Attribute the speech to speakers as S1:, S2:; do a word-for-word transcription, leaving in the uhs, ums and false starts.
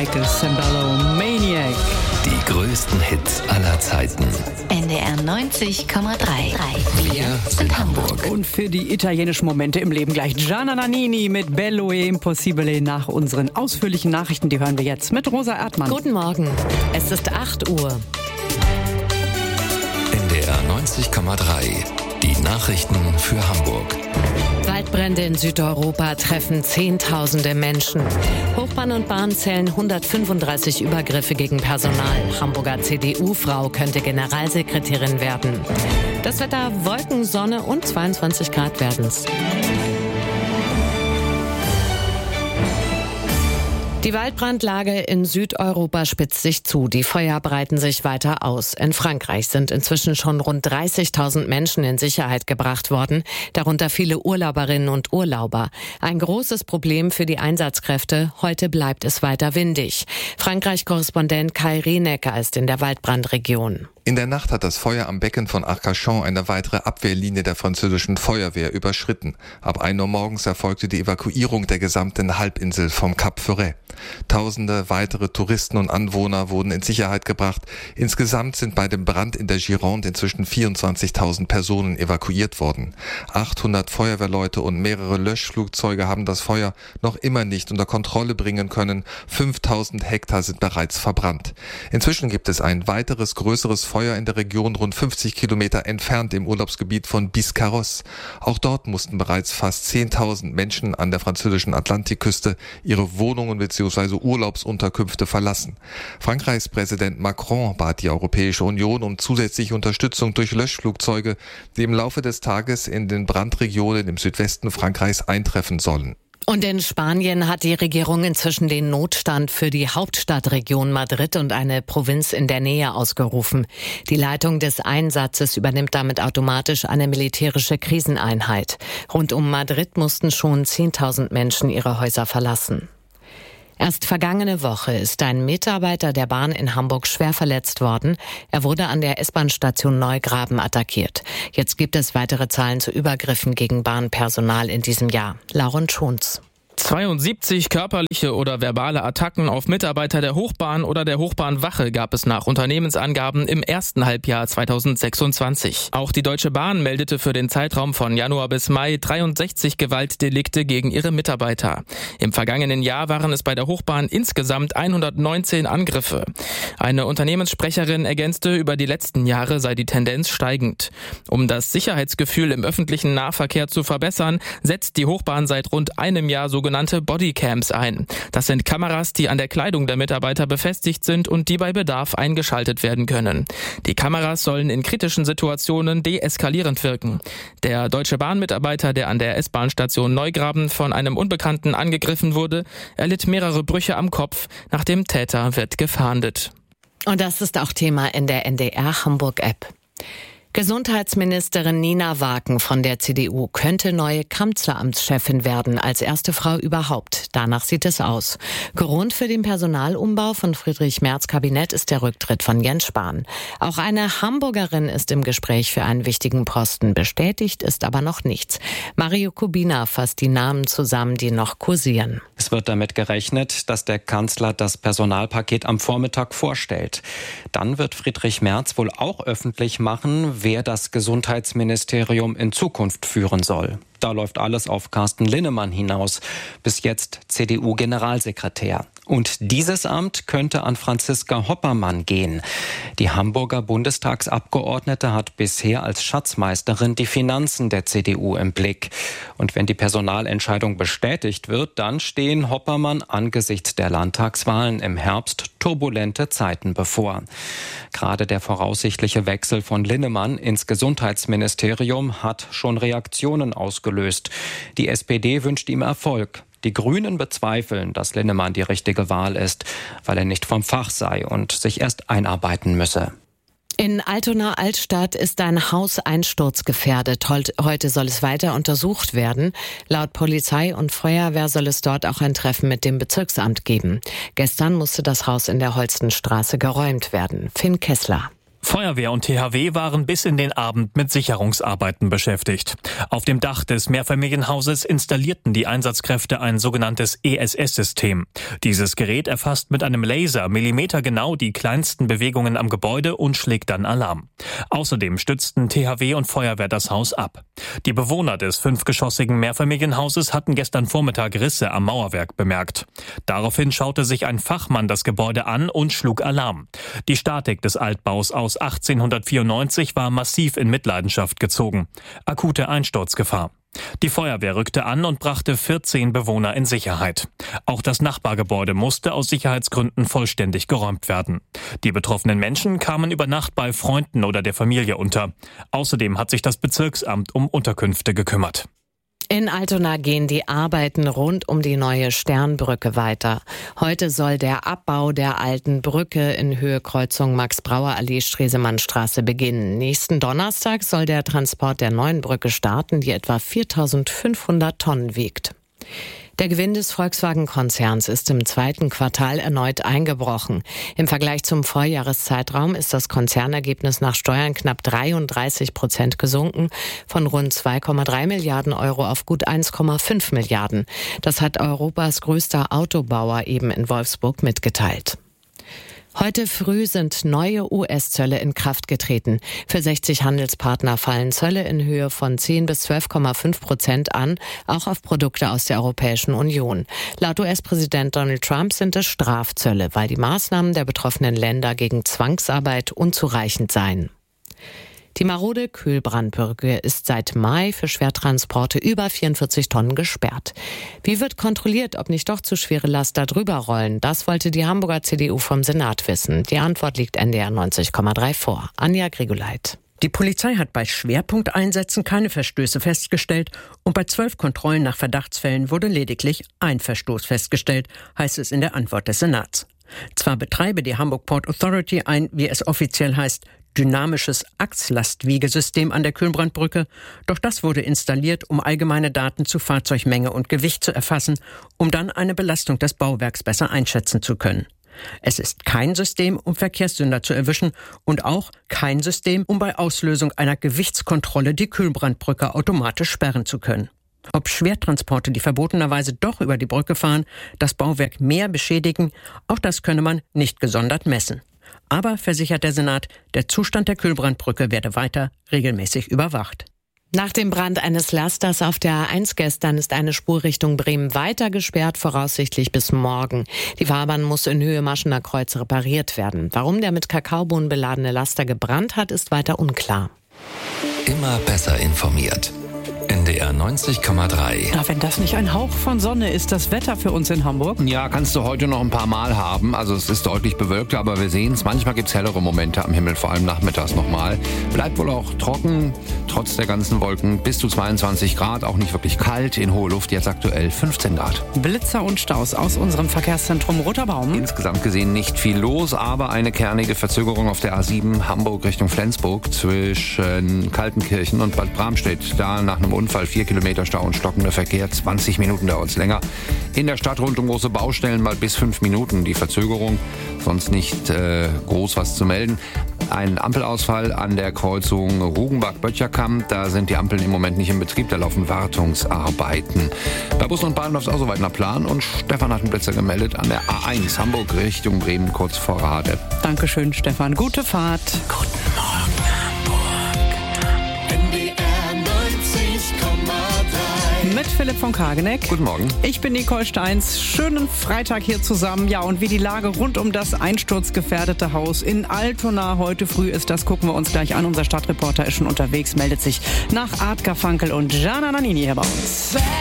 S1: Michael Sembello, Maniac.
S2: Die größten Hits aller Zeiten.
S3: N D R neunzig Komma drei.
S2: Wir sind Hamburg.
S1: Und für die italienischen Momente im Leben gleich Gianna Nannini mit Bello e Impossibile nach unseren ausführlichen Nachrichten. Die hören wir jetzt mit Rosa Erdmann.
S4: Guten Morgen. Es ist acht Uhr.
S2: N D R neunzig Komma drei. Die Nachrichten für Hamburg.
S4: Waldbrände in Südeuropa treffen Zehntausende Menschen. Hochbahn und Bahn zählen hundertfünfunddreißig Übergriffe gegen Personal. Hamburger C D U-Frau könnte Generalsekretärin werden. Das Wetter: Wolken, Sonne und zweiundzwanzig Grad werden's. Die Waldbrandlage in Südeuropa spitzt sich zu. Die Feuer breiten sich weiter aus. In Frankreich sind inzwischen schon rund dreißigtausend Menschen in Sicherheit gebracht worden, darunter viele Urlauberinnen und Urlauber. Ein großes Problem für die Einsatzkräfte. Heute bleibt es weiter windig. Frankreich-Korrespondent Kai Rienecker ist in der Waldbrandregion.
S5: In der Nacht hat das Feuer am Becken von Arcachon eine weitere Abwehrlinie der französischen Feuerwehr überschritten. Ab ein Uhr morgens erfolgte die Evakuierung der gesamten Halbinsel vom Cap Ferret. Tausende weitere Touristen und Anwohner wurden in Sicherheit gebracht. Insgesamt sind bei dem Brand in der Gironde inzwischen vierundzwanzigtausend Personen evakuiert worden. achthundert Feuerwehrleute und mehrere Löschflugzeuge haben das Feuer noch immer nicht unter Kontrolle bringen können. fünftausend Hektar sind bereits verbrannt. Inzwischen gibt es ein weiteres größeres Feuer in der Region rund fünfzig Kilometer entfernt im Urlaubsgebiet von Biscarrosse. Auch dort mussten bereits fast zehntausend Menschen an der französischen Atlantikküste ihre Wohnungen bzw. Urlaubsunterkünfte verlassen. Frankreichs Präsident Macron bat die Europäische Union um zusätzliche Unterstützung durch Löschflugzeuge, die im Laufe des Tages in den Brandregionen im Südwesten Frankreichs eintreffen sollen.
S4: Und in Spanien hat die Regierung inzwischen den Notstand für die Hauptstadtregion Madrid und eine Provinz in der Nähe ausgerufen. Die Leitung des Einsatzes übernimmt damit automatisch eine militärische Kriseneinheit. Rund um Madrid mussten schon zehntausend Menschen ihre Häuser verlassen. Erst vergangene Woche ist ein Mitarbeiter der Bahn in Hamburg schwer verletzt worden. Er wurde an der S-Bahn-Station Neugraben attackiert. Jetzt gibt es weitere Zahlen zu Übergriffen gegen Bahnpersonal in diesem Jahr. Lauren Schunz.
S6: zweiundsiebzig körperliche oder verbale Attacken auf Mitarbeiter der Hochbahn oder der Hochbahnwache gab es nach Unternehmensangaben im ersten Halbjahr zweitausendsechsundzwanzig. Auch die Deutsche Bahn meldete für den Zeitraum von Januar bis Mai dreiundsechzig Gewaltdelikte gegen ihre Mitarbeiter. Im vergangenen Jahr waren es bei der Hochbahn insgesamt hundertneunzehn Angriffe. Eine Unternehmenssprecherin ergänzte, über die letzten Jahre sei die Tendenz steigend. Um das Sicherheitsgefühl im öffentlichen Nahverkehr zu verbessern, setzt die Hochbahn seit rund einem Jahr sogenannte Bodycams ein. Das sind Kameras, die an der Kleidung der Mitarbeiter befestigt sind und die bei Bedarf eingeschaltet werden können. Die Kameras sollen in kritischen Situationen deeskalierend wirken. Der Deutsche Bahn-Mitarbeiter, der an der S-Bahn-Station Neugraben von einem Unbekannten angegriffen wurde, erlitt mehrere Brüche am Kopf. Nach dem Täter wird gefahndet.
S4: Und das ist auch Thema in der N D R Hamburg-App. Gesundheitsministerin Nina Waken von der C D U könnte neue Kanzleramtschefin werden, als erste Frau überhaupt. Danach sieht es aus. Grund für den Personalumbau von Friedrich Merz' Kabinett ist der Rücktritt von Jens Spahn. Auch eine Hamburgerin ist im Gespräch für einen wichtigen Posten. Bestätigt ist aber noch nichts. Mario Kubina fasst die Namen zusammen, die noch kursieren.
S7: Es wird damit gerechnet, dass der Kanzler das Personalpaket am Vormittag vorstellt. Dann wird Friedrich Merz wohl auch öffentlich machen, wer das Gesundheitsministerium in Zukunft führen soll. Da läuft alles auf Carsten Linnemann hinaus, bis jetzt C D U-Generalsekretär. Und dieses Amt könnte an Franziska Hoppermann gehen. Die Hamburger Bundestagsabgeordnete hat bisher als Schatzmeisterin die Finanzen der C D U im Blick. Und wenn die Personalentscheidung bestätigt wird, dann stehen Hoppermann angesichts der Landtagswahlen im Herbst turbulente Zeiten bevor. Gerade der voraussichtliche Wechsel von Linnemann ins Gesundheitsministerium hat schon Reaktionen ausgelöst. Die S P D wünscht ihm Erfolg. Die Grünen bezweifeln, dass Linnemann die richtige Wahl ist, weil er nicht vom Fach sei und sich erst einarbeiten müsse.
S4: In Altona Altstadt ist ein Haus einsturzgefährdet. Heute soll es weiter untersucht werden. Laut Polizei und Feuerwehr soll es dort auch ein Treffen mit dem Bezirksamt geben. Gestern musste das Haus in der Holstenstraße geräumt werden. Finn Kessler.
S8: Feuerwehr und T H W waren bis in den Abend mit Sicherungsarbeiten beschäftigt. Auf dem Dach des Mehrfamilienhauses installierten die Einsatzkräfte ein sogenanntes E S S-System. Dieses Gerät erfasst mit einem Laser millimetergenau die kleinsten Bewegungen am Gebäude und schlägt dann Alarm. Außerdem stützten T H W und Feuerwehr das Haus ab. Die Bewohner des fünfgeschossigen Mehrfamilienhauses hatten gestern Vormittag Risse am Mauerwerk bemerkt. Daraufhin schaute sich ein Fachmann das Gebäude an und schlug Alarm. Die Statik des Altbaus aus achtzehnhundertvierundneunzig war massiv in Mitleidenschaft gezogen. Akute Einsturzgefahr. Die Feuerwehr rückte an und brachte vierzehn Bewohner in Sicherheit. Auch das Nachbargebäude musste aus Sicherheitsgründen vollständig geräumt werden. Die betroffenen Menschen kamen über Nacht bei Freunden oder der Familie unter. Außerdem hat sich das Bezirksamt um Unterkünfte gekümmert.
S4: In Altona gehen die Arbeiten rund um die neue Sternbrücke weiter. Heute soll der Abbau der alten Brücke in Höhe Kreuzung Max-Brauer-Allee-Stresemannstraße beginnen. Nächsten Donnerstag soll der Transport der neuen Brücke starten, die etwa viertausendfünfhundert Tonnen wiegt. Der Gewinn des Volkswagen-Konzerns ist im zweiten Quartal erneut eingebrochen. Im Vergleich zum Vorjahreszeitraum ist das Konzernergebnis nach Steuern knapp dreiunddreißig Prozent gesunken, von rund zwei Komma drei Milliarden Euro auf gut eins Komma fünf Milliarden. Das hat Europas größter Autobauer eben in Wolfsburg mitgeteilt. Heute früh sind neue U S-Zölle in Kraft getreten. Für sechzig Handelspartner fallen Zölle in Höhe von zehn bis zwölf Komma fünf Prozent an, auch auf Produkte aus der Europäischen Union. Laut U S-Präsident Donald Trump sind es Strafzölle, weil die Maßnahmen der betroffenen Länder gegen Zwangsarbeit unzureichend seien. Die marode Kühlbrandbrücke ist seit Mai für Schwertransporte über vierundvierzig Tonnen gesperrt. Wie wird kontrolliert, ob nicht doch zu schwere Laster drüber rollen? Das wollte die Hamburger C D U vom Senat wissen. Die Antwort liegt N D R neunzig Komma drei vor. Anja Grigoleit.
S9: Die Polizei hat bei Schwerpunkteinsätzen keine Verstöße festgestellt und bei zwölf Kontrollen nach Verdachtsfällen wurde lediglich ein Verstoß festgestellt, heißt es in der Antwort des Senats. Zwar betreibe die Hamburg Port Authority ein, wie es offiziell heißt, dynamisches Achslastwiegesystem an der Kühlbrandbrücke, doch das wurde installiert, um allgemeine Daten zu Fahrzeugmenge und Gewicht zu erfassen, um dann eine Belastung des Bauwerks besser einschätzen zu können. Es ist kein System, um Verkehrssünder zu erwischen und auch kein System, um bei Auslösung einer Gewichtskontrolle die Kühlbrandbrücke automatisch sperren zu können. Ob Schwertransporte, die verbotenerweise doch über die Brücke fahren, das Bauwerk mehr beschädigen, auch das könne man nicht gesondert messen. Aber, versichert der Senat, der Zustand der Kühlbrandbrücke werde weiter regelmäßig überwacht.
S4: Nach dem Brand eines Lasters auf der A eins gestern ist eine Spur Richtung Bremen weiter gesperrt, voraussichtlich bis morgen. Die Fahrbahn muss in Höhe Maschener Kreuz repariert werden. Warum der mit Kakaobohnen beladene Laster gebrannt hat, ist weiter unklar.
S2: Immer besser informiert. N D R neunzig Komma drei.
S1: Na, wenn das nicht ein Hauch von Sonne ist, das Wetter für uns in Hamburg?
S10: Ja, kannst du heute noch ein paar Mal haben. Also es ist deutlich bewölkt, aber wir sehen es. Manchmal gibt es hellere Momente am Himmel, vor allem nachmittags nochmal. Bleibt wohl auch trocken, trotz der ganzen Wolken. Bis zu zweiundzwanzig Grad, auch nicht wirklich kalt. In hohe Luft jetzt aktuell fünfzehn Grad.
S1: Blitzer und Staus aus unserem Verkehrszentrum Roter Baum.
S10: Insgesamt gesehen nicht viel los, aber eine kernige Verzögerung auf der A sieben Hamburg Richtung Flensburg zwischen Kaltenkirchen und Bad Bramstedt. Da nach einem Unfall vier Kilometer Stau und stockender Verkehr, zwanzig Minuten dauert es länger. In der Stadt rund um große Baustellen mal bis fünf Minuten die Verzögerung, sonst nicht äh, groß was zu melden. Ein Ampelausfall an der Kreuzung Rugenbach-Böttcherkamp, da sind die Ampeln im Moment nicht in Betrieb, da laufen Wartungsarbeiten. Bei Bussen und Bahnen läuft es auch soweit nach Plan und Stefan hat einen Blitzer gemeldet an der A eins Hamburg Richtung Bremen kurz vor Rade.
S1: Dankeschön, Stefan. Gute Fahrt.
S2: Guten Morgen, Hamburg.
S11: N D R neunzig Komma drei.
S1: Mit Philipp von Kageneck.
S10: Guten Morgen.
S1: Ich bin Nicole Steins. Schönen Freitag hier zusammen. Ja, und wie die Lage rund um das einsturzgefährdete Haus in Altona heute früh ist, das gucken wir uns gleich an. Unser Stadtreporter ist schon unterwegs, meldet sich nach Art Garfunkel und Gianna Nannini hier bei uns.